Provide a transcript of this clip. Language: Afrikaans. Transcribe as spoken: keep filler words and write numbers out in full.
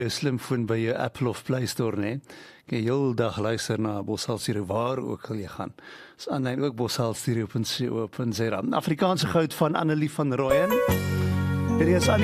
'n slimfoon by jou Apple of Play Store, né? Kan jy heel dag luister na Bossal Stereo waar ook al jy gaan. Dis aanlyn ook bossal stereo punt co punt za. Afrikaanse goud van Annelie van Rooyen. Dit is